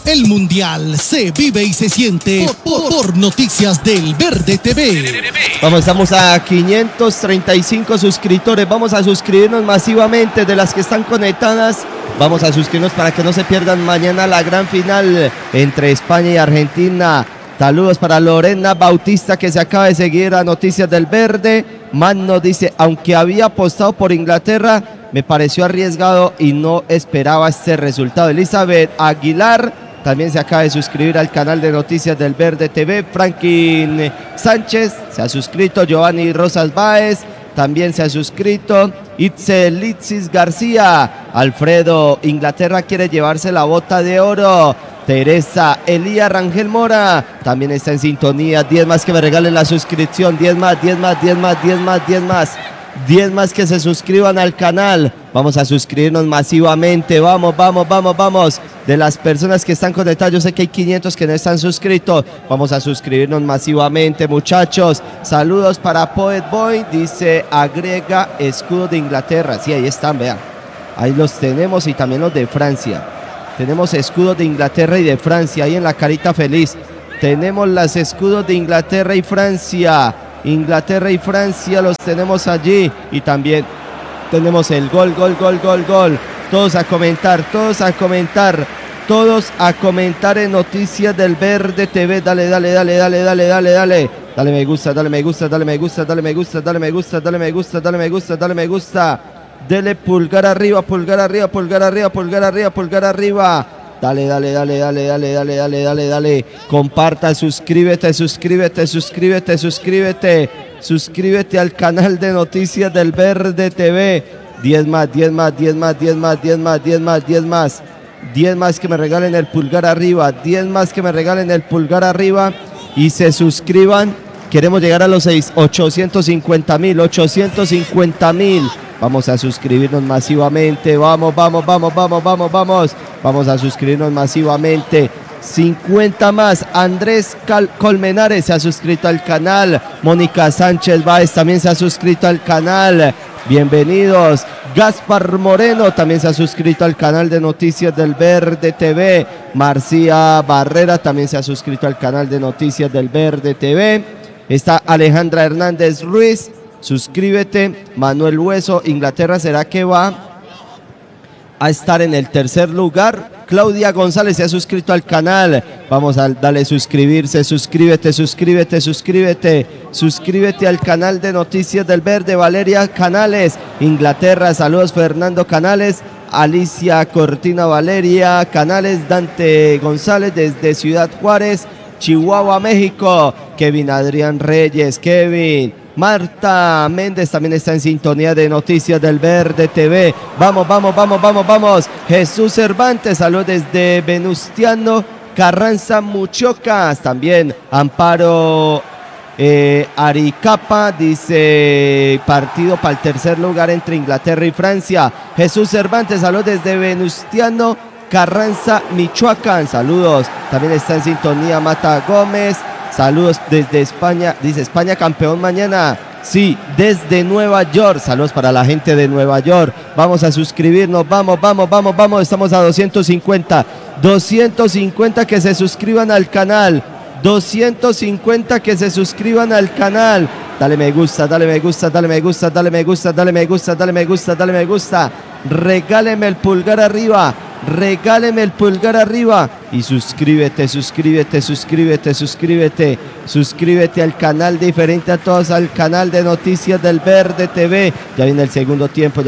El Mundial se vive y se siente por Noticias del Verde TV. Estamos a 535 suscriptores. Vamos a suscribirnos masivamente de las que están conectadas. Vamos a suscribirnos para que no se pierdan mañana la gran final entre España y Argentina. Saludos para Lorena Bautista, que se acaba de seguir a Noticias del Verde. Magno dice, aunque había apostado por Inglaterra, me pareció arriesgado y no esperaba este resultado. Elizabeth Aguilar también se acaba de suscribir al canal de Noticias del Verde TV. Franklin Sánchez se ha suscrito. Giovanni Rosas Báez también se ha suscrito. Itzelitzis García. Alfredo, Inglaterra quiere llevarse la bota de oro. Teresa Elía Rangel Mora también está en sintonía. 10 más que me regalen la suscripción. 10 más que se suscriban al canal. Vamos a suscribirnos masivamente. Vamos. De las personas que están conectadas, yo sé que hay 500 que no están suscritos. Vamos a suscribirnos masivamente, muchachos. Saludos para Poet Boy. Dice, agrega escudo de Inglaterra. Sí, ahí están, vean. Ahí los tenemos y también los de Francia. Tenemos escudos de Inglaterra y de Francia. Ahí en la carita feliz. Tenemos los escudos de Inglaterra y Francia. Inglaterra y Francia los tenemos allí. Y también tenemos el gol. Todos a comentar en Noticias del Verde TV. Dale. Dale me gusta. Dele pulgar arriba. Dale. Comparta, suscríbete al canal de Noticias del Verde TV. 10 más que me regalen el pulgar arriba. 10 más que me regalen el pulgar arriba y se suscriban. Queremos llegar a los 850,000. Vamos a suscribirnos masivamente. Vamos. Vamos a suscribirnos masivamente. 50 más. Andrés Colmenares se ha suscrito al canal. Mónica Sánchez Báez también se ha suscrito al canal. Bienvenidos. Gaspar Moreno también se ha suscrito al canal de Noticias del Verde TV. Marcia Barrera también se ha suscrito al canal de Noticias del Verde TV. Está Alejandra Hernández Ruiz. Suscríbete. Manuel Hueso, Inglaterra, ¿será que va a estar en el tercer lugar? Claudia González se ha suscrito al canal. Vamos a darle suscribirse. Suscríbete al canal de Noticias del Verde. Valeria Canales, Inglaterra, saludos. Fernando Canales, Alicia Cortina, Valeria Canales, Dante González desde Ciudad Juárez, Chihuahua, México. Kevin Adrián Reyes, Marta Méndez también está en sintonía de Noticias del Verde TV. Vamos. Jesús Cervantes, saludos desde Venustiano Carranza, Muchocas. También Amparo Aricapa dice, partido para el tercer lugar entre Inglaterra y Francia. Jesús Cervantes, saludos desde Venustiano Carranza, Michoacán. Saludos. También está en sintonía Mata Gómez. Saludos desde España. Dice, España campeón mañana. Sí, desde Nueva York. Saludos para la gente de Nueva York. Vamos a suscribirnos. Vamos. Estamos a 250. 250 que se suscriban al canal. 250 que se suscriban al canal. Dale me gusta. Regáleme el pulgar arriba. Y suscríbete. Suscríbete al canal diferente a todos, al canal de Noticias del Verde TV. Ya viene el segundo tiempo.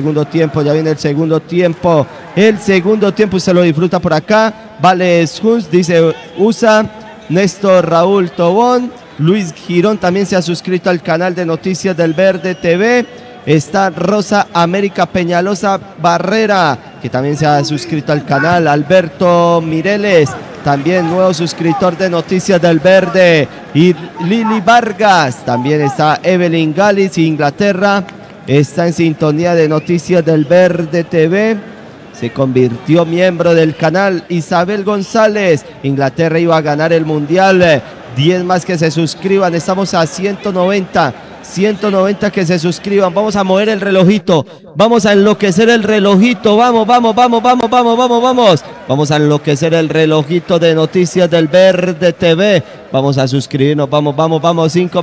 El segundo tiempo se lo disfruta por acá. Vale Schunz dice, USA. Néstor Raúl Tobón. Luis Girón también se ha suscrito al canal de Noticias del Verde TV. Está Rosa América Peñalosa Barrera, que también se ha suscrito al canal. Alberto Mireles, también nuevo suscriptor de Noticias del Verde. Y Lili Vargas, también está Evelyn Gallis, Inglaterra, está en sintonía de Noticias del Verde TV. Se convirtió miembro del canal. Isabel González, Inglaterra iba a ganar el Mundial. 10 más que se suscriban, estamos a 190. 190 que se suscriban. Vamos a mover el relojito. Vamos a enloquecer el relojito. Vamos. Vamos a enloquecer el relojito de Noticias del Verde TV. Vamos a suscribirnos. Vamos. 5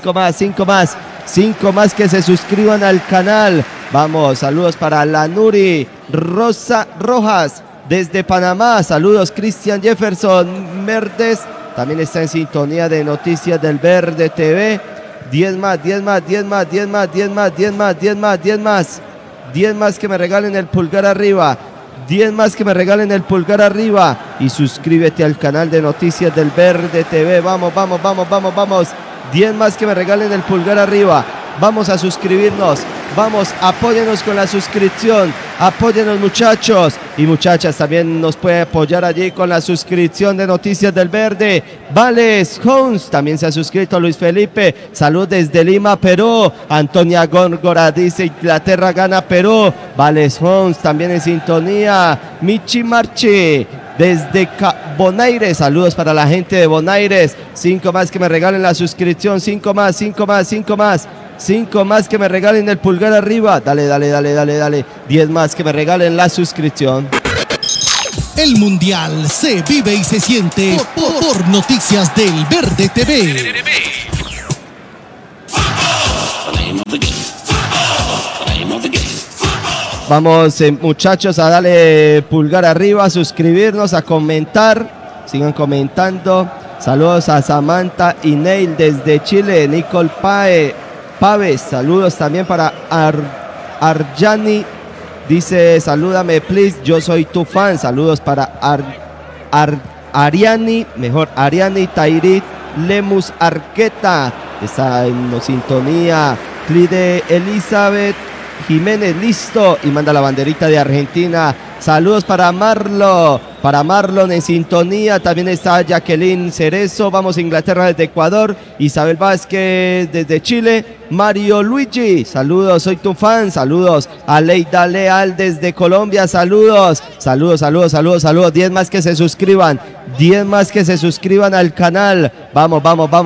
más que se suscriban al canal. Vamos, saludos para la Nuri Rosa Rojas desde Panamá. Saludos Cristian Jefferson Merdes. También está en sintonía de Noticias del Verde TV. 10 más que me regalen el pulgar arriba. 10 más que me regalen el pulgar arriba. Y suscríbete al canal de Noticias del Verde TV. Vamos. 10 más que me regalen el pulgar arriba. Vamos a suscribirnos. Vamos, apóyenos con la suscripción. Apóyenos, muchachos. Y muchachas, también nos puede apoyar allí con la suscripción de Noticias del Verde. Vales Homes también se ha suscrito. Luis Felipe, salud desde Lima, Perú. Antonia Góngora dice: Inglaterra gana Perú. Vales Homes también en sintonía. Michi Marchi desde Bonaires, saludos para la gente de Bonaires. 5 más que me regalen la suscripción. 5 más que me regalen el pulgar arriba. Dale. 10 más que me regalen la suscripción. El Mundial se vive y se siente por Noticias del Verde TV. Vamos, muchachos, a darle pulgar arriba, a suscribirnos, a comentar. Sigan comentando. Saludos a Samantha y Neil desde Chile. Nicole Paves, saludos también para Arjani. Dice: salúdame, please, yo soy tu fan. Saludos para Ariani Tairit Lemus Arqueta. Está en sintonía. Clide Elizabeth Jiménez, listo, y manda la banderita de Argentina. Saludos para Marlon en sintonía. También está Jacqueline Cerezo. Vamos a Inglaterra desde Ecuador. Isabel Vázquez desde Chile. Mario Luigi, saludos, soy tu fan. Saludos a Leida Leal desde Colombia. Saludos. 10 más que se suscriban. 10 más que se suscriban al canal. Vamos.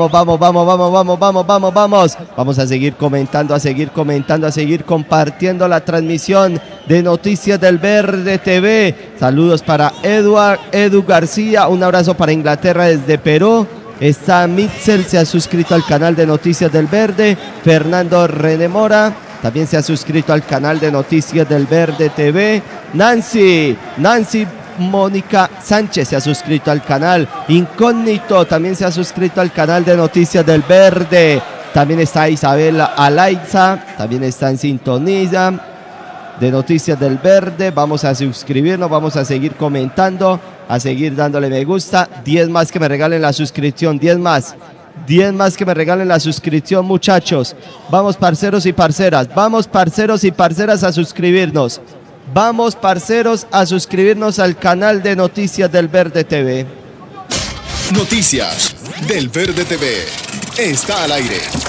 Vamos a seguir comentando, a seguir compartiendo la transmisión de Noticias del Verde TV. Saludos para Edu García. Un abrazo para Inglaterra desde Perú. Está Mitzel, se ha suscrito al canal de Noticias del Verde. Fernando René Mora también se ha suscrito al canal de Noticias del Verde TV. Nancy Mónica Sánchez se ha suscrito al canal. Incógnito también se ha suscrito al canal de Noticias del Verde. También está Isabela Alaiza, también está en sintonía de Noticias del Verde. Vamos a suscribirnos, vamos a seguir comentando, a seguir dándole me gusta. 10 más que me regalen la suscripción. 10 más que me regalen la suscripción, muchachos. Vamos, parceros y parceras a suscribirnos. Vamos, parceros, a suscribirnos al canal de Noticias del Verde TV. Noticias del Verde TV está al aire.